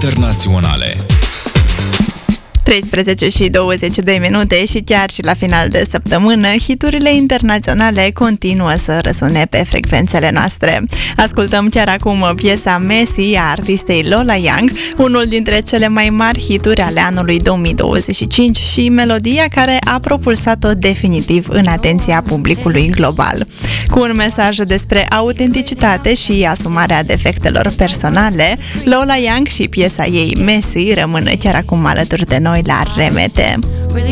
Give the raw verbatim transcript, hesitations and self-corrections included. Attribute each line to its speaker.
Speaker 1: internaționale.
Speaker 2: treisprezece și douăzeci de minute și chiar și la final de săptămână, hiturile internaționale continuă să răsune pe frecvențele noastre. Ascultăm chiar acum piesa Messi a artistei Lola Young, unul dintre cele mai mari hituri ale anului două mii douăzeci și cinci și melodia care a propulsat-o definitiv în atenția publicului global. Cu un mesaj despre autenticitate și asumarea defectelor personale, Lola Young și piesa ei Messi rămân chiar acum alături de noi la R M T.